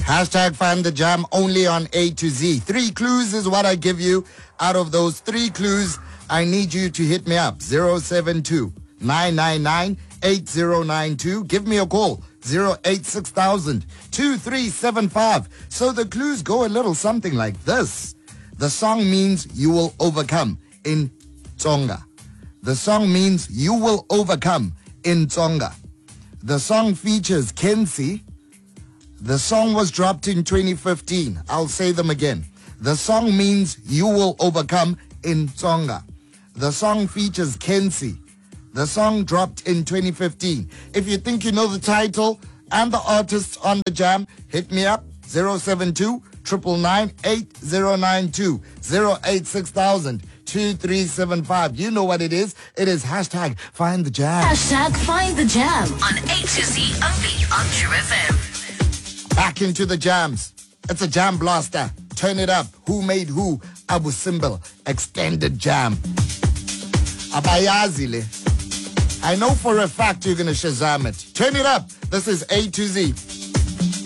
Hashtag find the jam only on A to Z. 3 clues is what I give you. Out of those 3 clues, I need you to hit me up. 072-999-8092. Give me a call. 086,000-2375. So the clues go a little something like this. The song means you will overcome in Tsonga. The song means you will overcome in Tsonga. The song features Kensi. The song was dropped in 2015. I'll say them again. The song means you will overcome in Tsonga. The song features Kensi. The song dropped in 2015. If you think you know the title and the artists on the jam, hit me up. 072-999-8092. 086,000-2375. You know what it is. It is hashtag find the jam. Hashtag find the jam on A to Z only on True FM. Back into the jams. It's a jam blaster. Turn it up. Who made who? Abu Simbel. Extended jam. Abayazile. I know for a fact you're going to Shazam it. Turn it up. This is A to Z.